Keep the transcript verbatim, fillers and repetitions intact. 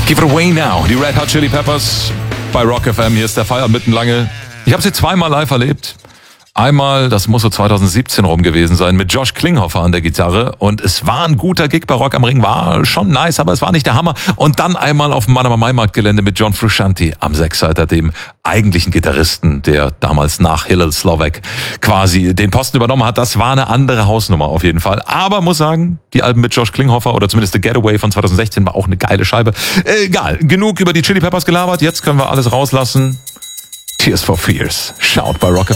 Give it away now. Die Red Hot Chili Peppers bei Rock F M. Hier ist der Feierabend mitten lange. Ich habe sie zweimal live erlebt. Einmal, das muss so zwanzig siebzehn rum gewesen sein, mit Josh Klinghoffer an der Gitarre. Und es war ein guter Gig bei Rock am Ring, war schon nice, aber es war nicht der Hammer. Und dann einmal auf dem Manama-Maimarkt-Gelände mit John Frusciante am Sechsseiter, dem eigentlichen Gitarristen, der damals nach Hillel Slovak quasi den Posten übernommen hat. Das war eine andere Hausnummer auf jeden Fall. Aber muss sagen, die Alben mit Josh Klinghoffer oder zumindest The Getaway von zwanzig sechzehn war auch eine geile Scheibe. Egal, genug über die Chili Peppers gelabert. Jetzt können wir alles rauslassen. Tears for Fears. Schaut bei Rock F M.